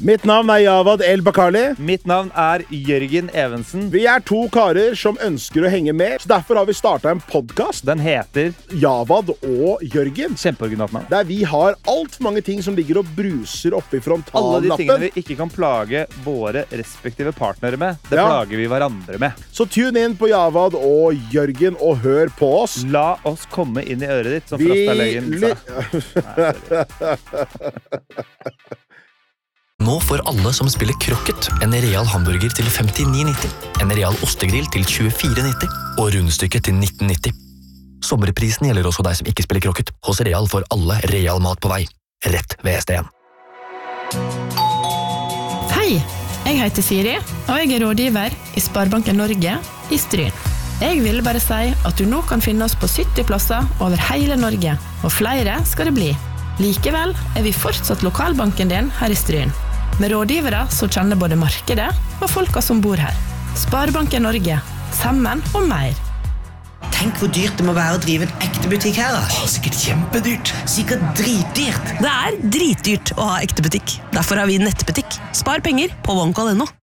Mitt navn Javad El-Bakali. Mitt navn Jørgen Evensen. Vi 2 karer som ønsker å henge med, så derfor har vi startet en podcast. Den heter Javad og Jørgen. Kjempeoriginalt navn. Der vi har alt for mange ting som ligger og bruser oppe i frontallappen. Alle de tingene vi ikke kan plage våre respektive partnere med, det plager vi hverandre med. Så tune inn på Javad og Jørgen og hør på oss. La oss komme inn i øret ditt, som Frastalegen sa. Nå får alle som spiller krokket en real hamburger til 59,90, en real ostegrill til 24,90 og rundstykket til 19,90. Sommerprisen gjelder også deg som ikke spiller krokket. Hos Real får alle real mat på vei. Rett ved ST1. Hei, jeg heter Siri, og jeg rådgiver i Sparebanken Norge i Stryn. Jeg vil bare si at du nå kan finne oss på 70 plasser over hele Norge, og flere skal det bli. Likevel vi fortsatt lokalbanken din her i Stryn, med rådgivere som kjenner både markedet og folka som bor her. Sparebanken Norge, sammen og mer. Tenk hvor dyrt det må være å drive en ekte butikk her da. Sikkert kjempedyrt. Sikkert dritdyrt. Det dritdyrt å ha ekte butikk. Derfor har vi nettbutikk. Spar penger på OneCall.no.